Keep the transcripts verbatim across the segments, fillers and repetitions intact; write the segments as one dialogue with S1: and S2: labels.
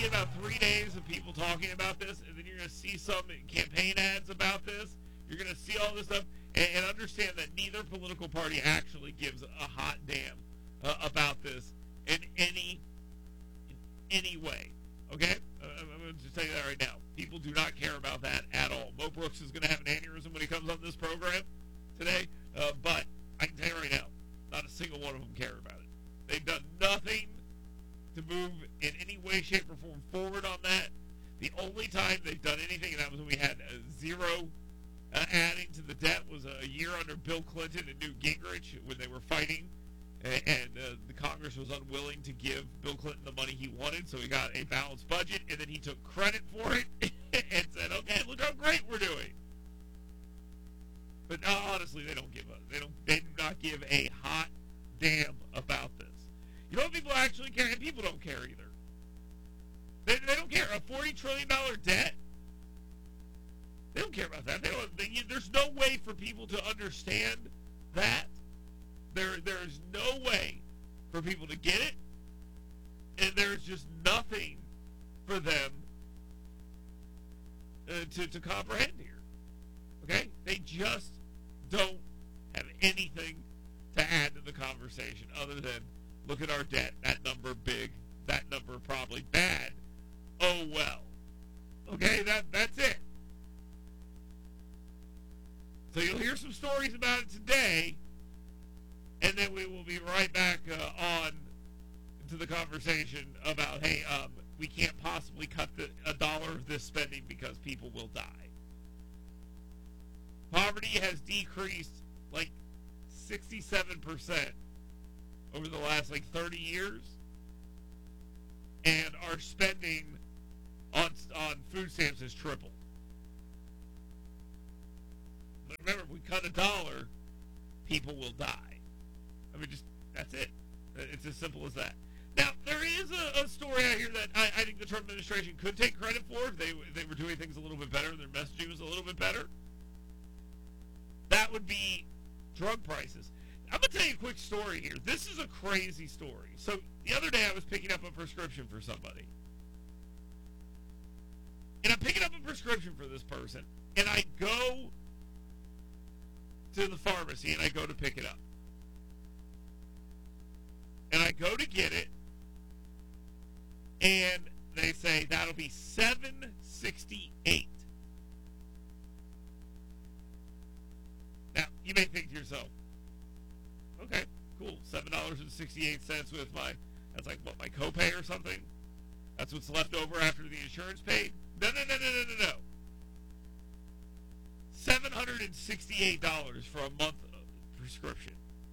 S1: get about three days of people talking about this, and then you're going to see some campaign ads about this. You're going to see all this stuff, and, and understand that neither political party actually gives a hot damn uh, about this in any in any way. Okay? Uh, I'm going to just tell you that right now. People do not care about that at all. Mo Brooks is going to have an aneurysm when he comes on this program today, uh, but I can tell you right now, not a single one of them care about it. They've done nothing to move in any way, shape, or form forward on that. The only time they've done anything, and that was when we had a zero uh, adding to the debt, was a year under Bill Clinton and Newt Gingrich when they were fighting, and, and uh, the Congress was unwilling to give Bill Clinton the money he wanted, so he got a balanced budget, and then he took credit for it and said, okay, look how great we're doing. But uh, honestly, they don't give a, they don't, they do not give a hot damn about this. You know what people actually care? And people don't care either. They, they don't care. A forty trillion dollars debt? They don't care about that. They don't, they, there's no way for people to understand that. There, There's no way for people to get it. And there's just nothing for them uh, to, to comprehend here. Okay? They just don't have anything to add to the conversation other than, look at our debt. That number big. That number probably bad. Oh, well. Okay, that that's it. So you'll hear some stories about it today, and then we will be right back uh, on to the conversation about, hey, um, we can't possibly cut the, a dollar of this spending because people will die. Poverty has decreased like sixty-seven percent over the last like thirty years, and our spending on on food stamps has tripled. But remember, if we cut a dollar, people will die. I mean, just that's it. It's as simple as that. Now, there is a, a story out here that I, I think the Trump administration could take credit for. If they they were doing things a little bit better, their messaging was a little bit better. That would be drug prices. I'm going to tell you a quick story here. This is a crazy story. So the other day I was picking up a prescription for somebody. And I'm picking up a prescription for this person. And I go to the pharmacy and I go to pick it up. And I go to get it. And they say that'll be seven sixty-eight. Now, you may think to yourself, okay, cool, seven dollars and sixty-eight cents with my, that's like, what, my copay or something? That's what's left over after the insurance paid? No, no, no, no, no, no, no. seven hundred sixty-eight dollars for a month of prescription.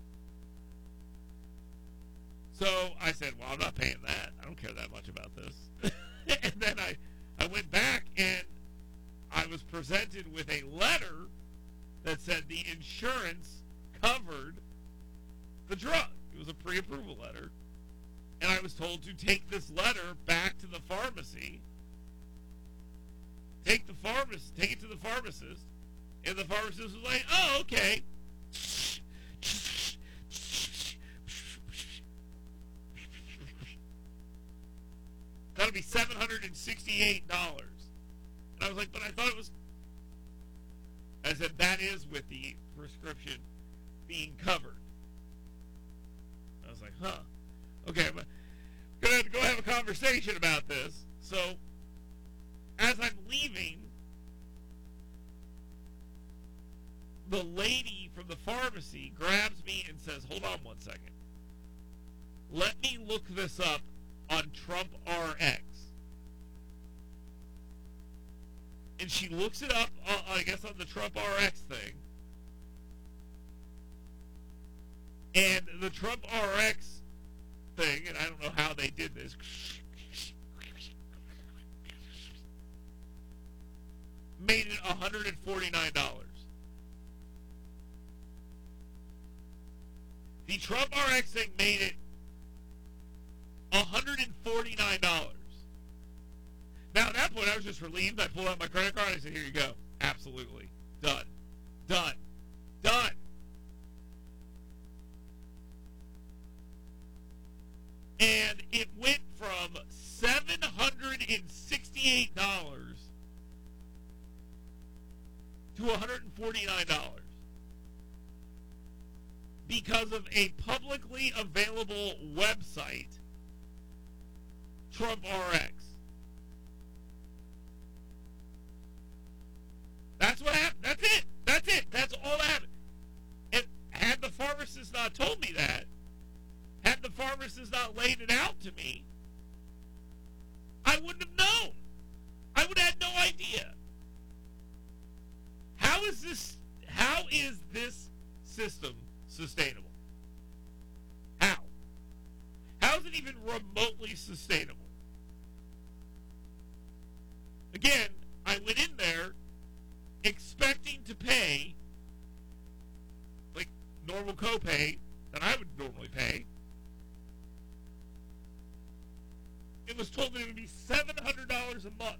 S1: So I said, well, I'm not paying that. I don't care that much about this. And then I, I went back and I was presented with a letter that said the insurance covered the drug. It was a pre-approval letter. And I was told to take this letter back to the pharmacy. Take the pharmacist, take it to the pharmacist. And the pharmacist was like, oh, okay. That'll be seven hundred sixty-eight dollars. And I was like, but I thought it was... I said, that is with the prescription being covered. I was like, huh. Okay, I'm going to have to go have a conversation about this. So, as I'm leaving, the lady from the pharmacy grabs me and says, hold on one second. Let me look this up on Trump R X. And she looks it up, uh, I guess, on the Trump R X thing. And the Trump R X thing, and I don't know how they did this, made it one hundred forty-nine dollars. The Trump R X thing made it one hundred forty-nine dollars. Now, at that point, I was just relieved. I pulled out my credit card. I said, here you go. Absolutely. Done. Done. Done. And it went from seven hundred ninety-eight dollars to one hundred forty-nine dollars because of a publicly available website, Trump R X. That's what happened. That's it. That's it. That's all that happened. And had the pharmacist not told me that, had the pharmacist not laid it out to me, I wouldn't have known. I would have had no idea. How is this, how is this system sustainable? How? How is it even remotely sustainable? Again, I went in there expecting to pay like normal copay that I would normally pay. It was told that it would be seven hundred dollars a month.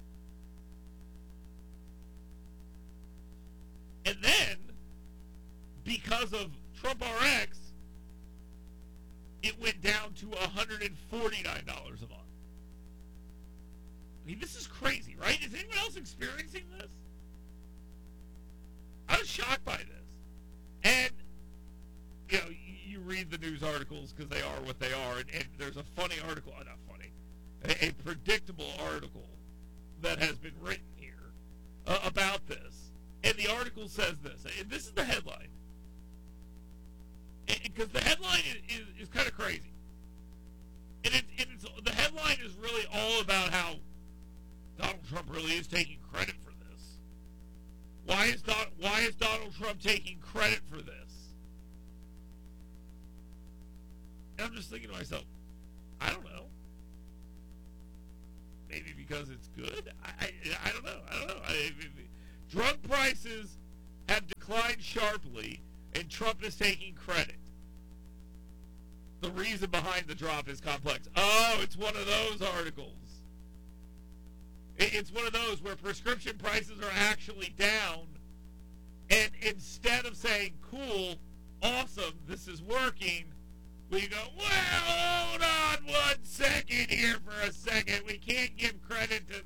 S1: And then, because of Trump R X, it went down to one hundred forty-nine dollars a month. I mean, this is crazy, right? Is anyone else experiencing this? I was shocked by this. And, you know, you read the news articles because they are what they are, and, and there's a funny article, not funny, a, a predictable article that has been written here uh, about this. And the article says this, and this is the headline, because the headline is, is, is kind of crazy. And, it, and it's, the headline is really all about how Donald Trump really is taking credit for this. Why is, Don, why is Donald Trump taking credit for this? And I'm just thinking to myself, I don't know. Maybe because it's good? I, I, I don't know. I don't know. I, drug prices have declined sharply, and Trump is taking credit. The reason behind the drop is complex. Oh, it's one of those articles. It's one of those where prescription prices are actually down, and instead of saying, cool, awesome, this is working, we go, well, hold on one second here for a second. We can't give credit to...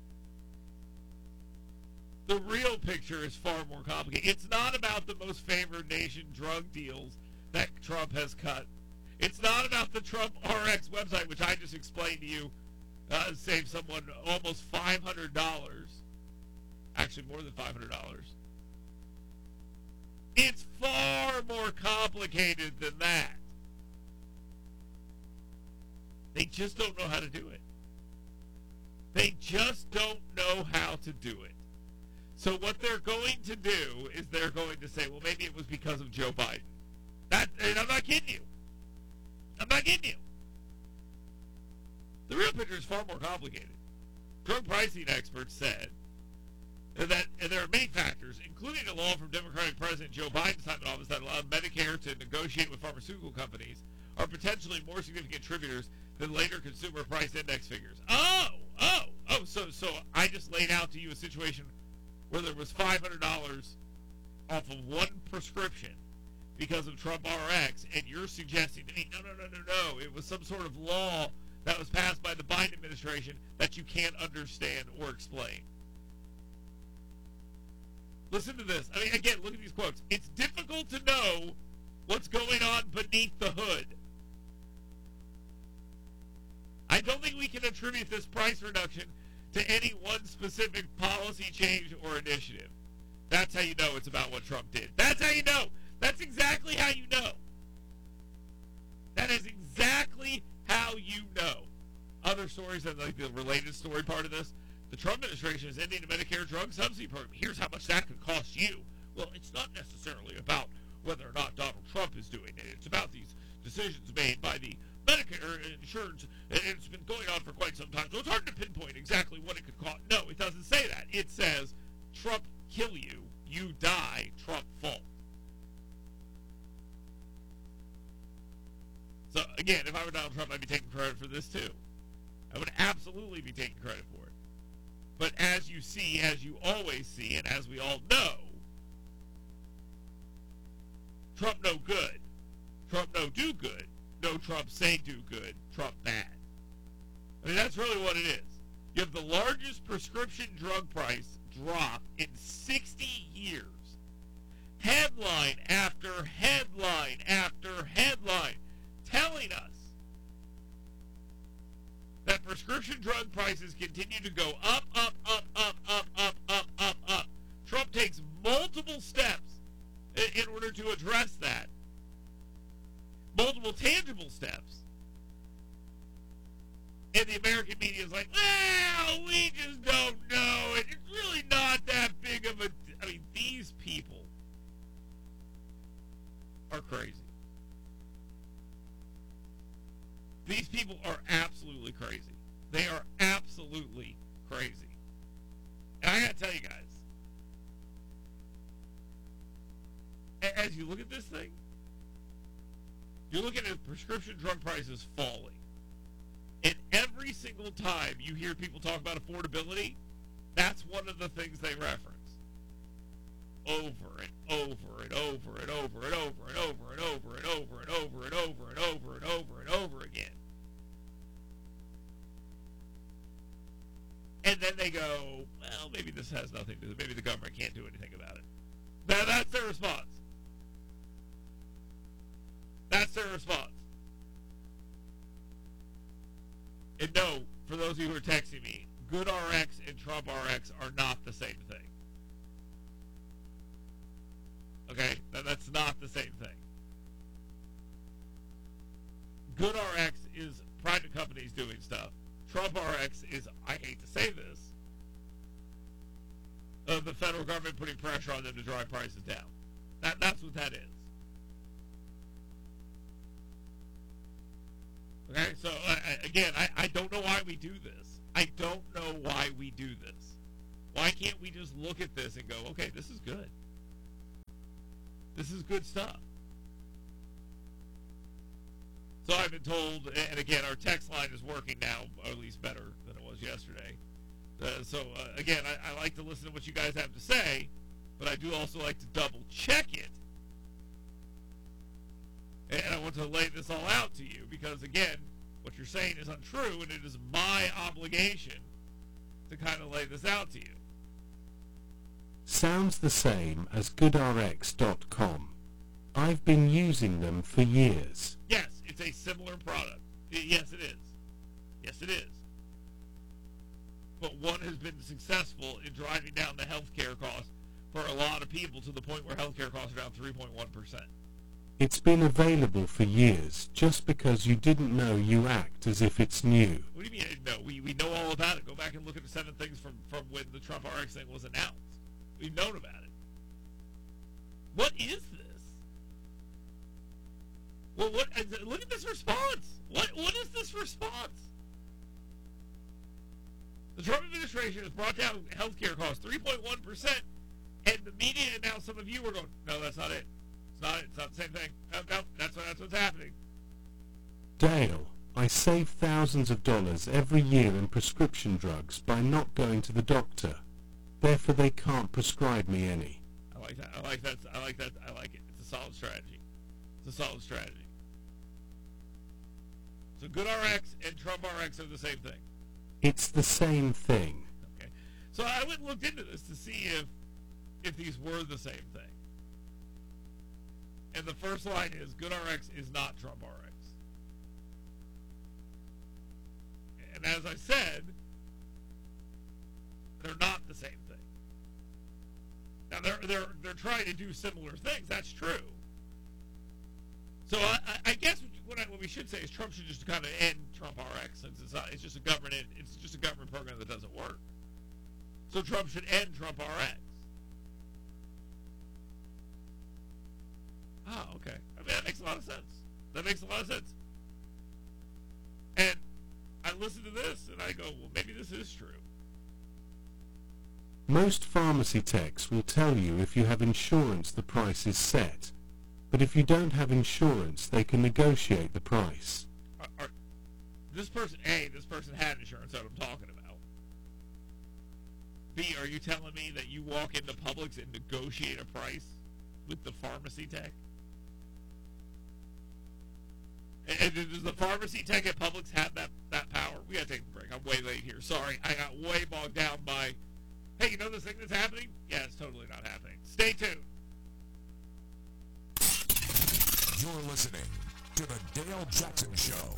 S1: The real picture is far more complicated. It's not about the most favored nation drug deals that Trump has cut. It's not about the Trump R X website, which I just explained to you, uh, saved someone almost five hundred dollars. Actually, more than five hundred dollars. It's far more complicated than that. They just don't know how to do it. They just don't know how to do it. So what they're going to do is they're going to say, well, maybe it was because of Joe Biden. That, and I'm not kidding you. I'm not kidding you. The real picture is far more complicated. Drug pricing experts said that and there are many factors, including a law from Democratic President Joe Biden's time in office that allowed Medicare to negotiate with pharmaceutical companies, are potentially more significant contributors than later consumer price index figures. Oh, oh, oh, so so I just laid out to you a situation where there was five hundred dollars off of one prescription because of Trump R X, and you're suggesting to me, no, no, no, no, no, it was some sort of law that was passed by the Biden administration that you can't understand or explain. Listen to this. I mean, again, look at these quotes. It's difficult to know what's going on beneath the hood. I don't think we can attribute this price reduction to any one specific policy change or initiative. That's how you know it's about what Trump did. That's how you know. That's exactly how you know. That is exactly how you know. Other stories, and like the related story part of this, the Trump administration is ending the Medicare drug subsidy program. Here's how much that could cost you. Well, it's not necessarily about whether or not Donald Trump is doing it. It's about these decisions made by the Medicare insurance, and it's been going on for quite some time. So it's hard to pinpoint exactly what it could cost. No, it doesn't say that. It says, Trump kill you, you die, Trump fault. So, again, if I were Donald Trump, I'd be taking credit for this, too. I would absolutely be taking credit for it. But as you see, as you always see, and as we all know, Trump no good. Trump no do good. No Trump say do good. Trump bad. I mean, that's really what it is. You have the largest prescription drug price drop in sixty years. Headline after headline after headline telling us that prescription drug prices continue to go up, up, up, up, up, up, up, up, up. Trump takes multiple steps in order to address that. Multiple tangible steps. And the American media is like, well, we just don't know. It's really not that big of a... I mean, these people are crazy. These people are absolutely crazy. They are absolutely crazy. And I gotta tell you guys, as you look at this thing, you're looking at prescription drug prices falling. And every single time you hear people talk about affordability, that's one of the things they reference. Over and over and over and over and over and over and over and over and over and over and over and over and over again. And then they go, well, maybe this has nothing to do. Maybe the government can't do anything about it. Now, that's their response. That's their response. And no, for those of you who are texting me, GoodRx and TrumpRx are not the same thing. Okay? That, that's not the same thing. GoodRx is private companies doing stuff. TrumpRx is, I hate to say this, uh, the federal government putting pressure on them to drive prices down. That, that's what that is. Okay, so uh, again, I, I don't know why we do this. I don't know why we do this. Why can't we just look at this and go, okay, this is good. This is good stuff. So I've been told, and again, our text line is working now, or at least better than it was yesterday. Uh, so uh, again, I, I like to listen to what you guys have to say, but I do also like to double check it. And I want to lay this all out to you because, again, what you're saying is untrue, and it is my obligation to kind of lay this out to you.
S2: Sounds the same as good R X dot com. I've been using them for years.
S1: Yes, it's a similar product. Yes, it is. Yes, it is. But one has been successful in driving down the healthcare costs for a lot of people to the point where healthcare costs are down three point one percent.
S2: It's been available for years. Just because you didn't know, you act as if it's new.
S1: What do you mean? No, we, we know all about it. Go back and look at the seven things from, from when the Trump R X thing was announced. We've known about it. What is this? Well, what? Look at this response. What? What is this response? The Trump administration has brought down healthcare costs three point one percent, and the media and now some of you are going, no, that's not it. It's not it. It's not the same thing. No, no, that's, what, that's what's happening.
S2: Dale, I save thousands of dollars every year in prescription drugs by not going to the doctor. Therefore, they can't prescribe me any.
S1: I like that. I like that. I like that. I like it. It's a solid strategy. It's a solid strategy. So GoodRx and TrumpRx are the same thing.
S2: It's the same thing.
S1: Okay. So I went and looked into this to see if if these were the same thing. And the first line is GoodRx is not TrumpRx. And as I said, they're not the same thing. Now they're they're they're trying to do similar things. That's true. So I, I guess what, I, what we should say is Trump should just kind of end TrumpRx since it's not, it's just a government it's just a government program that doesn't work. So Trump should end TrumpRx. Oh, okay. I mean, that makes a lot of sense. That makes a lot of sense. And I listen to this and I go, well, maybe this is true.
S2: Most pharmacy techs will tell you if you have insurance the price is set. But if you don't have insurance, they can negotiate the price.
S1: Are, are, this person, A, this person had insurance, that's what I'm talking about. B, are you telling me that you walk into Publix and negotiate a price with the pharmacy tech? And does the pharmacy tech at Publix have that, that power? We got to take a break. I'm way late here. Sorry. I got way bogged down by, hey, you know this thing that's happening? Yeah, it's totally not happening. Stay tuned.
S3: You're listening to the Dale Jackson Show.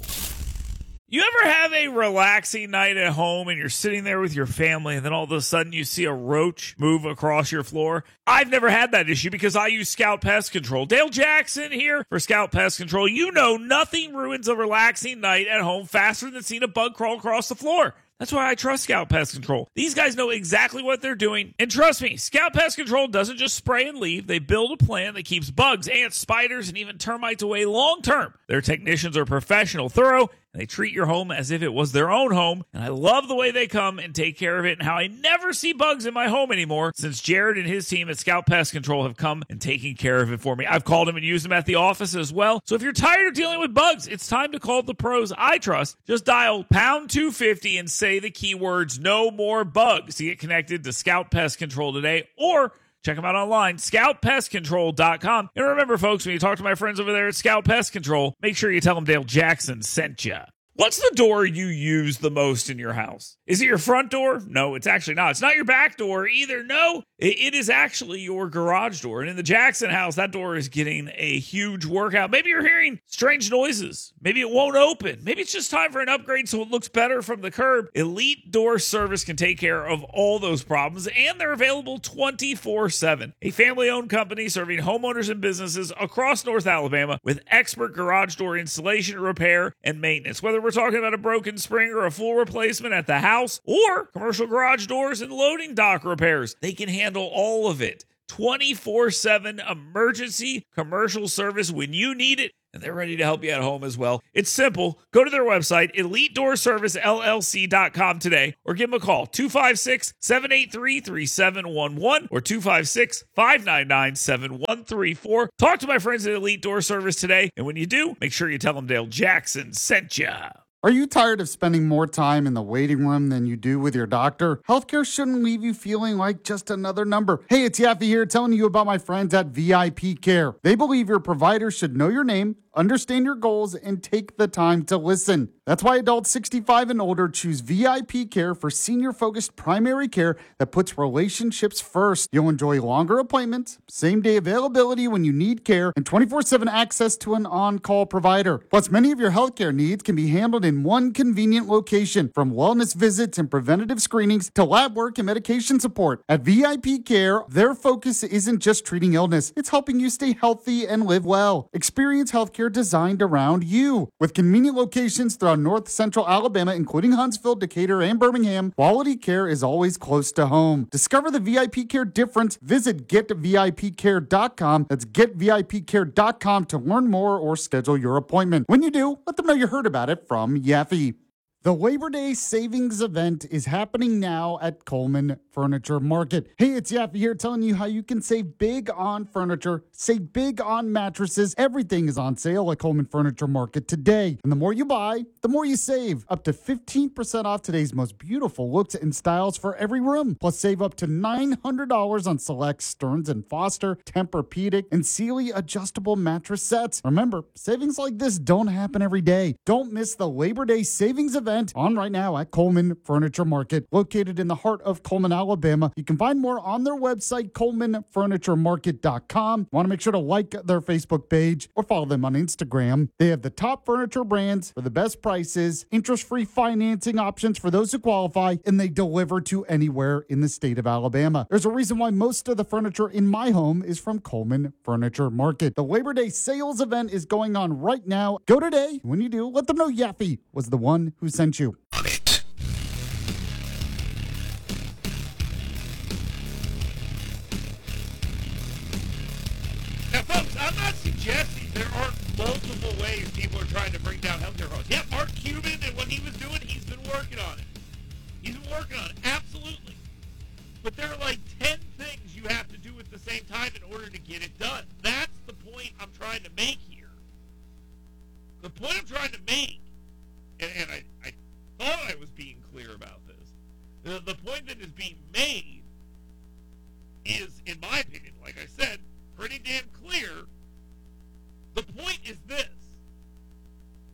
S4: You ever have a relaxing night at home and you're sitting there with your family and then all of a sudden you see a roach move across your floor? I've never had that issue because I use Scout Pest Control. Dale Jackson here for Scout Pest Control. You know nothing ruins a relaxing night at home faster than seeing a bug crawl across the floor. That's why I trust Scout Pest Control. These guys know exactly what they're doing. And trust me, Scout Pest Control doesn't just spray and leave. They build a plan that keeps bugs, ants, spiders, and even termites away long term. Their technicians are professional, thorough, and they treat your home as if it was their own home. And I love the way they come and take care of it and how I never see bugs in my home anymore since Jared and his team at Scout Pest Control have come and taken care of it for me. I've called them and used them at the office as well. So if you're tired of dealing with bugs, it's time to call the pros I trust. Just dial pound two fifty and say the keywords no more bugs to get connected to Scout Pest Control today, or check them out online, scout pest control dot com. And remember, folks, when you talk to my friends over there at Scout Pest Control, make sure you tell them Dale Jackson sent you. What's the door you use the most in your house? Is it your front door? No, it's actually not. It's not your back door either. No, it is actually your garage door. And in the Jackson house, that door is getting a huge workout. Maybe you're hearing strange noises. Maybe it won't open. Maybe it's just time for an upgrade so it looks better from the curb. Elite Door Service can take care of all those problems, and they're available twenty-four seven. A family-owned company serving homeowners and businesses across North Alabama with expert garage door installation, repair, and maintenance. Whether we're talking about a broken spring or a full replacement at the house or commercial garage doors and loading dock repairs, they can handle all of it. twenty-four seven emergency commercial service when you need it, and they're ready to help you at home as well. It's simple. Go to their website, elite door service l l c dot com today, or give them a call, two five six, seven eight three, three seven one one or two five six, five nine nine, seven one three four. Talk to my friends at Elite Door Service today, and when you do, make sure you tell them Dale Jackson sent ya.
S5: Are you tired of spending more time in the waiting room than you do with your doctor? Healthcare shouldn't leave you feeling like just another number. Hey, it's Yaffe here telling you about my friends at V I P Care. They believe your provider should know your name, understand your goals, and take the time to listen. That's why adults sixty-five and older choose V I P Care for senior-focused primary care that puts relationships first. You'll enjoy longer appointments, same-day availability when you need care, and twenty-four seven access to an on-call provider. Plus, many of your healthcare needs can be handled in one convenient location, from wellness visits and preventative screenings to lab work and medication support. At V I P Care, their focus isn't just treating illness, it's helping you stay healthy and live well. Experience healthcare designed around you. With convenient locations throughout North Central Alabama, including Huntsville, Decatur, and Birmingham, quality care is always close to home. Discover the V I P Care difference. Visit get v i p care dot com. That's get v i p care dot com to learn more or schedule your appointment. When you do, let them know you heard about it from Yaffe. The Labor Day Savings Event is happening now at Coleman Furniture Market. Hey, it's Yaffe here telling you how you can save big on furniture, save big on mattresses. Everything is on sale at Coleman Furniture Market today. And the more you buy, the more you save. Up to fifteen percent off today's most beautiful looks and styles for every room. Plus, save up to nine hundred dollars on select Stearns and Foster, Tempur-Pedic, and Sealy adjustable mattress sets. Remember, savings like this don't happen every day. Don't miss the Labor Day Savings Event on right now at Coleman Furniture Market, located in the heart of Coleman, Alabama. You can find more on their website, coleman furniture market dot com. Want to make sure to like their Facebook page or follow them on Instagram. They have the top furniture brands for the best prices, interest-free financing options for those who qualify, and they deliver to anywhere in the state of Alabama. There's a reason why most of the furniture in my home is from Coleman Furniture Market. The Labor Day sales event is going on right now. Go today. When you do, let them know Yaffe was the one who sent you.
S3: On it.
S1: Now, folks, I'm not suggesting there aren't multiple ways people are trying to bring down healthcare costs. Yeah, Mark Cuban and what he was doing, he's been working on it. He's been working on it, absolutely. But there are like ten things you have to do at the same time in order to get it done. That's the point I'm trying to make here. The point I'm trying to make, and, and I, I thought I was being clear about this, the, the point that is being made is, in my opinion, like I said, pretty damn clear. The point is this.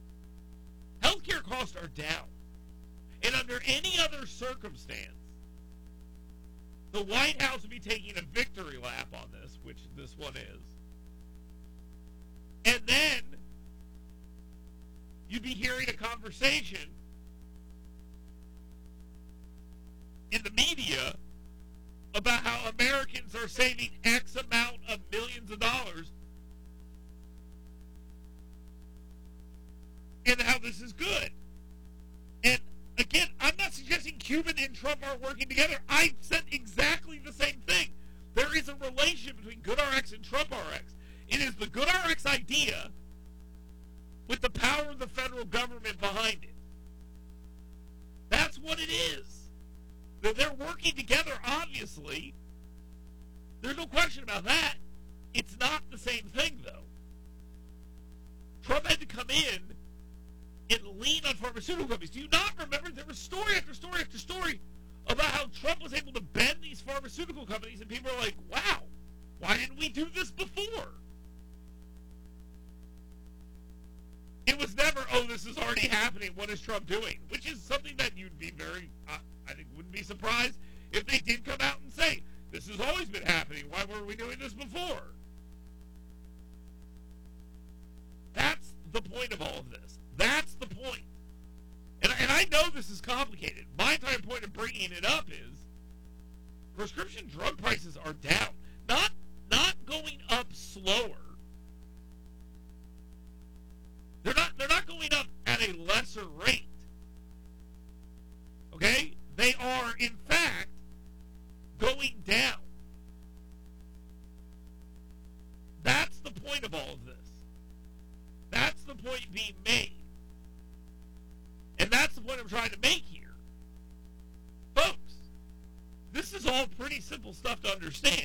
S1: costs are down. And under any other circumstance, the White House would be taking a victory lap on this, which this one is. And then you'd be hearing a conversation in the media about how Americans are saving X amount of millions of dollars and how this is good. And again, I'm not suggesting Cuban and Trump are working together. I said exactly the same thing. There is a relation between GoodRx and TrumpRx. It is the GoodRx idea with the power of the federal government behind it. That's what it is. They're working together, obviously. There's no question about that. It's not the same thing, though. Trump had to come in and lean on pharmaceutical companies. Do you not remember there was story after story after story about how Trump was able to bend these pharmaceutical companies, and people are like, wow, why didn't we do this before? It was never, oh, this is already happening, what is Trump doing? Which is something that you'd be very, uh, I think, wouldn't be surprised if they did come out and say, this has always been happening, why weren't we doing this before? That's the point of all of this. That's the point. And, and I know this is complicated. My entire point of bringing it up is prescription drug prices are down. Not, not going up slower. They're not, they're not going up at a lesser rate. Okay? They are, in fact, going down. That's the point of all of this. That's the point being made. And that's the point I'm trying to make here. Folks, this is all pretty simple stuff to understand.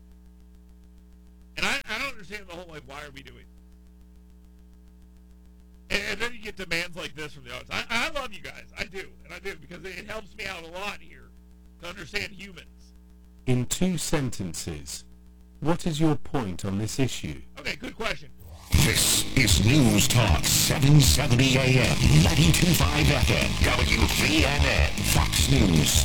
S1: And I, I don't understand the whole, like, why are we doing it? And, and then you get demands like this from the audience. I, I love you guys. I do. And I do, because it, it helps me out a lot here to understand humans.
S2: In two sentences, what is your point on this issue?
S1: Okay, good question.
S3: This is News Talk seven seventy A M, ninety-two point five F M, W V N N, Fox News.